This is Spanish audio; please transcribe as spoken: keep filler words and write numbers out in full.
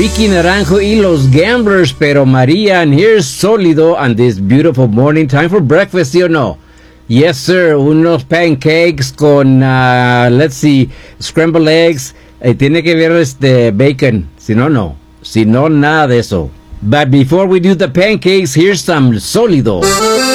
Ricky Naranjo y los Gamblers, pero María, and here's Sólido on this beautiful morning. Time for breakfast, ¿sí o no? Yes, sir. Unos pancakes con, uh, let's see, scrambled eggs. Eh, tiene que ver este bacon. Si no, no. Si no, nada de eso. But before we do the pancakes, here's some Sólido.